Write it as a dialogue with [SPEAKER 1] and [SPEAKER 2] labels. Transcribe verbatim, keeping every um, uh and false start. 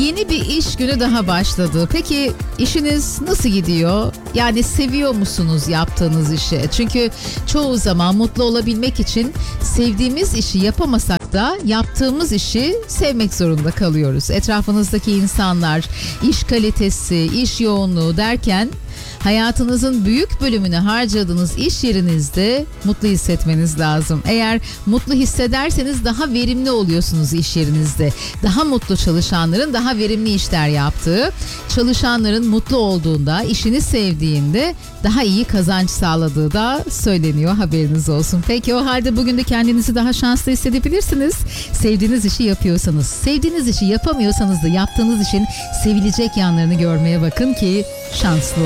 [SPEAKER 1] Yeni bir iş günü daha başladı. Peki işiniz nasıl gidiyor? Yani seviyor musunuz yaptığınız işi? Çünkü çoğu zaman mutlu olabilmek için sevdiğimiz işi yapamasak da yaptığımız işi sevmek zorunda kalıyoruz. Etrafınızdaki insanlar, iş kalitesi, iş yoğunluğu derken hayatınızın büyük bölümünü harcadığınız iş yerinizde mutlu hissetmeniz lazım. Eğer mutlu hissederseniz daha verimli oluyorsunuz iş yerinizde. Daha mutlu çalışanların daha verimli işler yaptığı, çalışanların mutlu olduğunda, işini sevdiğinde daha iyi kazanç sağladığı da söyleniyor. Haberiniz olsun. Peki o halde bugün de kendinizi daha şanslı hissedebilirsiniz. Sevdiğiniz işi yapıyorsanız, sevdiğiniz işi yapamıyorsanız da yaptığınız işin sevilecek yanlarını görmeye bakın ki şanslı